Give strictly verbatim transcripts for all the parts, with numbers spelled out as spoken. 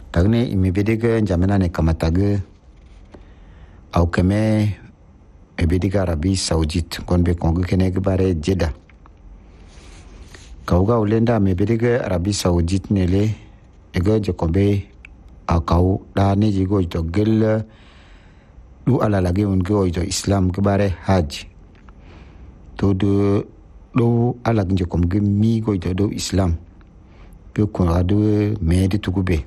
tagne imebedega jamana ne kamataga au keme ebediga Arabie Saoudite konbe kongo kene bare Jeddah kauga ulenda mebedega Arabie Saoudite nele ega je kombe akau da ne jigo to gel du ala lage ungo to Islam ke bare haj to do do ala nje komge mi go to do Islam ke ko adu me de tugube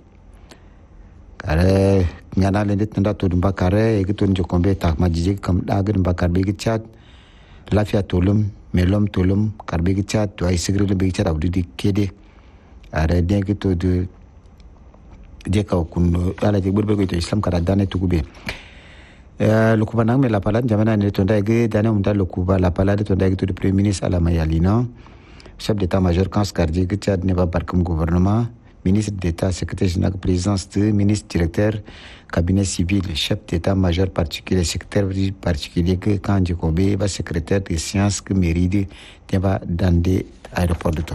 kare nyana le tanda to dumba kare e to nje kombe tak majije kam daga dumba karbe ke chat lafiya tolum melom tolum karbe ke chat to ay sigre le be chat abdu di kede are de ke to de de ka kun ala je burbe ko to Islam kara dane tugube lukuba nang me la pala jamana ne tonda ge dana unda lukuba la pala de tonda ge to le premier ministre Ala Mayalina chef d'état-major quand scardi ge Tchad ne va par comme gouvernement ministre d'état secrétaire général présidence de ministre directeur cabinet civil chef d'état-major particulier secrétaire particulier que quand je kobe va secrétaire des sciences que méride te va dans des aéroports de to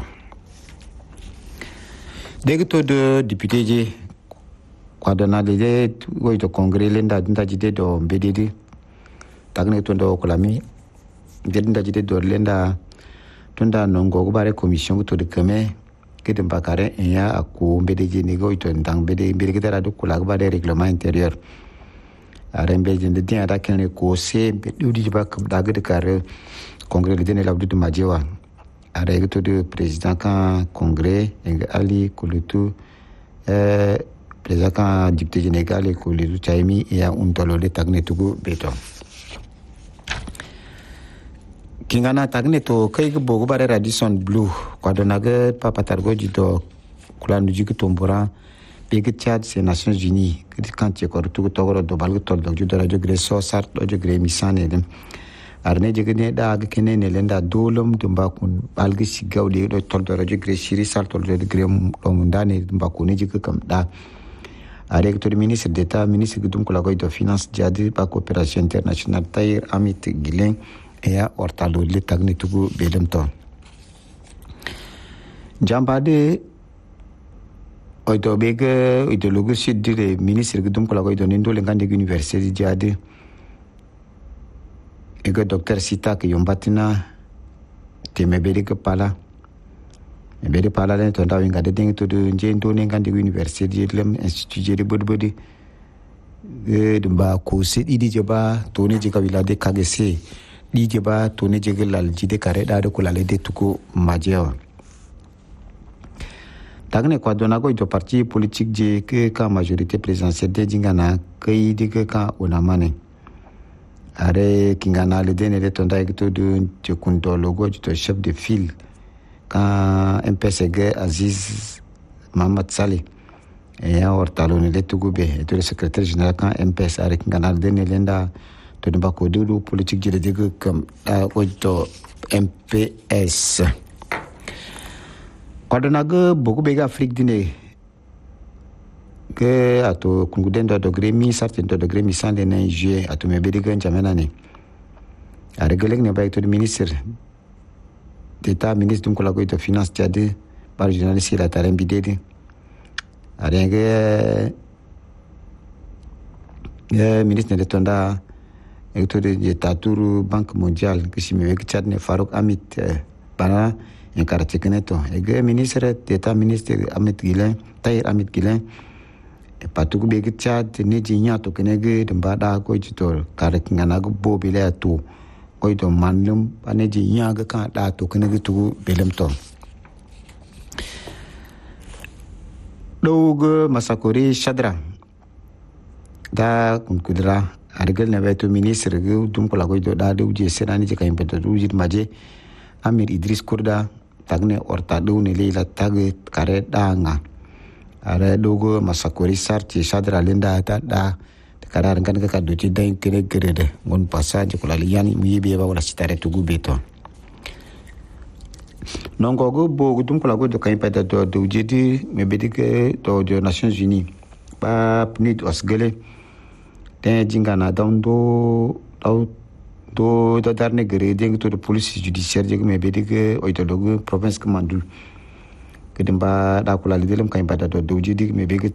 de to de député je kwadona lele go to congrès lenda dinda jide do mbedede tagne to ndo kolami dinda jide do lenda tunda nongo go bare commission to de keme ke de bakare ya aku mbedeje ni go to ndang bede mbede ke tara do kula go bare règlement intérieur are mbeje de dia da kene ko se be dudi ba kam daga de kare congrès de ne la du majewa are to de président kan congrès Ali Kulutu euh président kan député général ko le chaimi ya un tolo le tagne tugu beto kingana tagne to kai go bogo bare Radisson Blu ko donaga papa targo jito kulanu jiki tombora big Tchad c'est Nations Unies que quand tu ko tugu togoro do balgo tol do judo radio greso sart do gre misane dem arne jigene da ga kene ne lenda dolum dumba kun balgi sigawde do tol do radio gre shiri sart do gre do mundane dumba ko ne jiki kam da avec le ministre d'État, ministre de la de Finance, Djadi, par coopération internationale, Tahir Amit Guilin, et à Ortalo, le Tagnitugu, Belemton. Jambade, Oitobega, Oitologo Sud, le ministre de la de Nindo, le Gandhi Université, Djadi, et le docteur Sitak, Yombatina, Temeberic Pala. Bede pala len to ndaw ngade ding to de njendo ne ngande université lem institut de bodbodi e dumba ko se didi jeba to ne je kawila de kagese di jeba to ne je gelal jide kare da de kula le de tuko majewa tagne kwa dona go to parti politique je que ka majorité présidentielle de jingana kai de que ka onamane are kingana le de ne to ndai to de je kundo logo to chef de file quand M P C G Aziz Mohamed Saleh et à Ortalo ne letugube et le secrétaire général quand M P S avec canal de Nelenda to de bako de politique de digue comme auto M P S Kwadonaga beaucoup bega Afrique dine que ato kungudendo de gremi certain de gremi sans de neige ato mebediga njamenane a regelek ne ba to le ministre d'État, ministre de la de Finance, Tchad, par le journaliste la Tarem Bidede. Rien que le ministre de Tonda, et tout de Tatour, Banque mondiale, que si me veut que Tchad ne Farouk Amit, Bana, un quartier que neto. Et le ministre d'État, ministre Amit Guilin, Tahir Amit Guilin, et pas tout que Tchad, ne digna to que nègre, de Bada, quoi, tu t'as, car qu'il y en a beau billet à tout. Koy to manlum paneji nyaga kan da to kana gitu belem to dog masakori shadra da kun kudra argal na beto ministre gu dum ko la koy do da do je senani je kay beto do jit maje Amir Idris Kurda tagne orta do ne leila tag kare da nga are dogo masakori sarti shadra lenda ta da karar kan ka do ci day kene grede ngon passage ko la yani mi be ba wala sitare to gubeto nongo go bo dum ko la go do kay pata do do jedi me be dike to de Nations Unies ba pnit osgele te jingana down do do do da darne grede to de police judiciaire je me be dike o to do province commandul kedemba da ko la lidelem kay pata do do jedi me be